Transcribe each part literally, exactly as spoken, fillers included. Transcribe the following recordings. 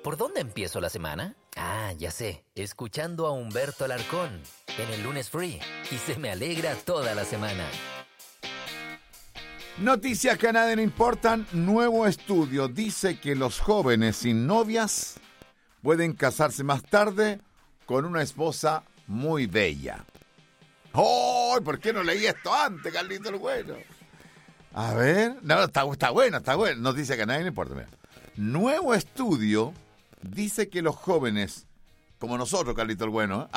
¿Por dónde empiezo la semana? Ah, ya sé, escuchando a Humberto Alarcón en el Lunes Free. Y se me alegra toda la semana. Noticias que a nadie le importan. Nuevo estudio dice que los jóvenes sin novias pueden casarse más tarde con una esposa muy bella. ¡Oh! ¿Por qué no leí esto antes, Carlito el Bueno? A ver. No, está, está bueno, está bueno. Noticia que a nadie le importa. Mira. Nuevo estudio dice que los jóvenes, como nosotros, Carlito el Bueno,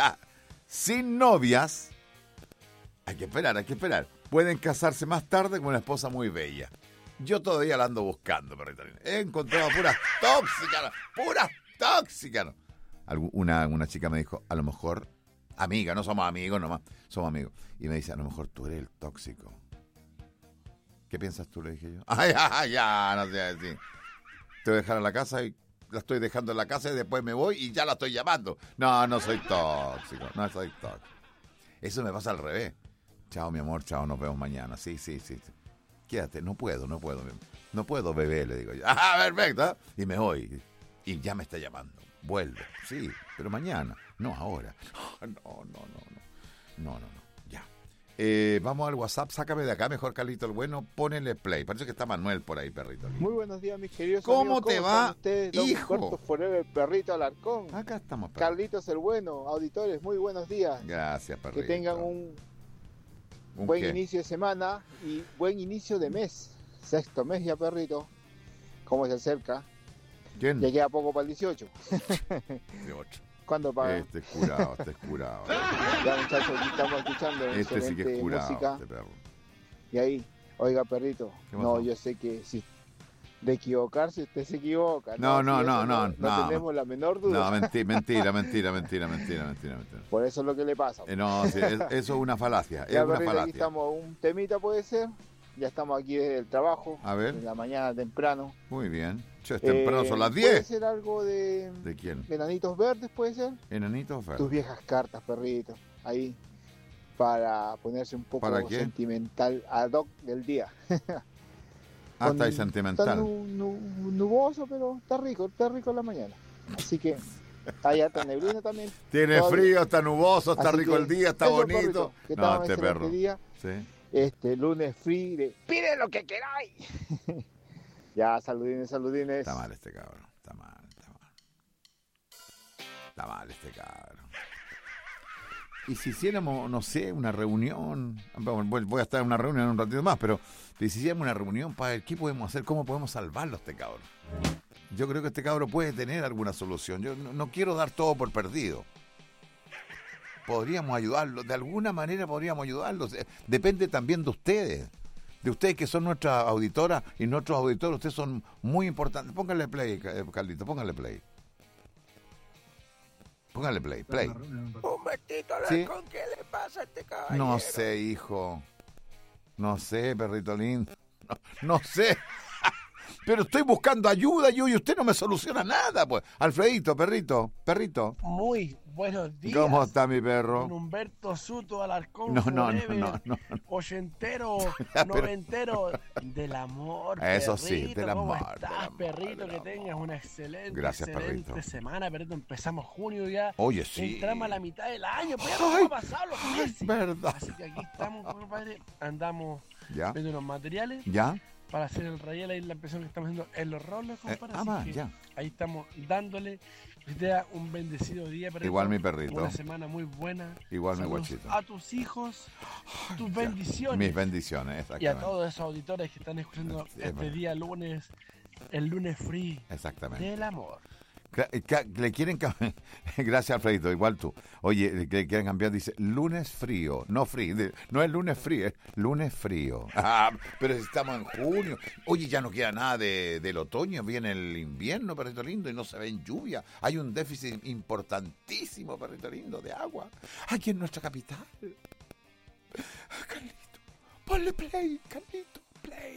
sin novias, hay que esperar, hay que esperar, pueden casarse más tarde con una esposa muy bella. Yo todavía la ando buscando, perrito. He encontrado puras tóxicas, puras tóxicas. Una, una chica me dijo, a lo mejor, amiga, no somos amigos nomás, somos amigos. Y me dice, a lo mejor tú eres el tóxico. ¿Qué piensas tú? Le dije yo. Ay, ya, ya, no sé decir. Te voy a dejar a la casa y la estoy dejando en la casa y después me voy y ya la estoy llamando. No, no soy tóxico, no soy tóxico. Eso me pasa al revés. Chao, mi amor, chao, nos vemos mañana. Sí, sí, sí. sí. Quédate, no puedo, no puedo. No puedo, bebé, le digo yo. Ah, perfecto. Y me voy. Y ya me está llamando. Vuelve. Sí, pero mañana. No, ahora. No, no, no, no. No, no, no. Ya. Eh, vamos al WhatsApp. Sácame de acá, mejor, Carlito el Bueno. Ponele play. Parece que está Manuel por ahí, perrito. Muy buenos días, mis queridos ¿Cómo amigos. te ¿Cómo va, están ustedes? Don hijo? Humberto Forever, perrito Alarcón. Acá estamos, perrito. Carlitos el Bueno, auditores, muy buenos días. Gracias, perrito. Que tengan un, ¿Un buen qué? inicio de semana y buen inicio de mes. Sexto mes ya, perrito. ¿Cómo se acerca? ¿Quién? Ya queda poco para el dieciocho. dieciocho. ¿Cuándo pagan? Este es curado, este es curado. Ya, muchachos, aquí estamos escuchando Este sí que es excelente curado, música. este perro. Y ahí, oiga, perrito, ¿Qué pasó? no, yo sé que si de equivocarse usted se equivoca. No, no, Si no, eso no, no, no. tenemos la menor duda. No, mentira, mentira, mentira, mentira, mentira, mentira, mentira. Por eso es lo que le pasa. Eh, no, sí, es- eso es una falacia, es Ya, una perrito, aquí falacia. estamos, un temita puede ser. Ya estamos aquí desde el trabajo. A ver. En la mañana temprano. Muy bien. Che, es temprano, Eh, son las Puede diez. ser algo de ¿De quién? enanitos verdes, puede ser. Enanitos verdes. Tus viejas cartas, perrito. Ahí. Para ponerse un poco ¿Para qué? sentimental ad hoc del día. Ah, está ahí Está sentimental. nu- nu- nuboso, pero está rico, está rico en la mañana. Así que allá está neblina también. Tiene todavía. frío, está nuboso, está Así rico que el día, está eso, bonito. perrito, que No, tengan un este excelente perro. día. Sí. Este lunes free de pide lo que queráis. Ya, saludines, saludines. Está mal este cabrón. Está mal, está mal. Está mal este cabrón. Y si hiciéramos, no sé, una reunión, bueno, voy voy a estar en una reunión en un ratito más, pero si hiciéramos una reunión para ver qué podemos hacer, cómo podemos salvarlo a este cabrón. Yo creo que este cabrón puede tener alguna solución. Yo no, no quiero dar todo por perdido. Podríamos ayudarlo, de alguna manera podríamos ayudarlo. Depende también de ustedes, de ustedes que son nuestras auditoras y nuestros auditores. Ustedes son muy importantes. Pónganle play, Carlito, pónganle play. Póngale play, play. Humbertito ¿Sí? Alarcón, ¿qué le pasa a este caballero? No sé, hijo. No sé, perrito lindo. No, no sé. Pero estoy buscando ayuda yo y usted no me soluciona nada, pues. Alfredito, perrito, perrito. Muy buenos días. ¿Cómo está mi perro? Don Humberto Suto Alarcón. No, no, no, Forever, no, no. Ochentero, Pero- noventero, del amor. Eso sí, perrito, del ¿cómo amor, estás, del amor, perrito? del Que amor. tengas una excelente, Gracias, excelente perrito. semana, perrito. Empezamos junio ya. Oye, sí. Entramos a la mitad del año, pues ya Ay, nos hemos pasado los meses. verdad. Así que aquí estamos, compadre. Andamos ¿Ya? viendo los materiales ¿Ya? para hacer el rayel, ahí la impresión que estamos haciendo en los roles, Eh, compadre. ah, así va, que ya. ahí estamos dándole. Que te da un bendecido día, perrito. Igual mi perrito. Una semana muy buena. Igual mi Saludos guachito. a tus hijos, tus Ya. bendiciones. Mis bendiciones, Y a exactamente. todos esos auditores que están escuchando Sí, es este verdad. día lunes, el lunes free Exactamente. del amor. Cla- ca- Le quieren cambiar. Gracias, Alfredito, igual tú. Oye, le le quieren cambiar, dice lunes frío, no frío, de- no es lunes frío, es lunes frío. Ah, pero estamos en junio. Oye, ya no queda nada de, del otoño, viene el invierno, perrito lindo, y no se ve en lluvia. Hay un déficit importantísimo, perrito lindo, de agua. Aquí en nuestra capital. Carlito, ponle play, Carlito.